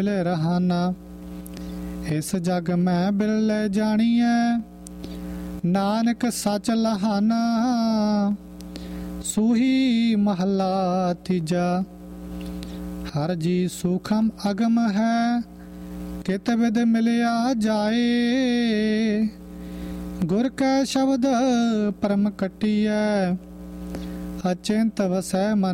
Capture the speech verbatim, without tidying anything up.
ਮਿਲੇ ਰਹਾਨਾ। ਇਸ ਜਗ ਮੈਂ ਬਿਰਲੇ ਜਾਣੀਐ, ਨਾਨਕ ਸਚ ਲਹਾਨਾ। ਸੂਹੀ ਮਹਲਾ ਤੀਜਾ। ਹਰ ਜੀ ਸੂਖਮ ਅਗਮ ਹੈ, ਕਿਤ ਵਿਦ ਮਿਲਿਆ ਜਾਏ। ਗੁਰ ਕੈ ਸ਼ਬਦ ਪਰਮ ਕੱਟੀਐ, ਅਚਿੰਤ ਵਸੈ ਮਨ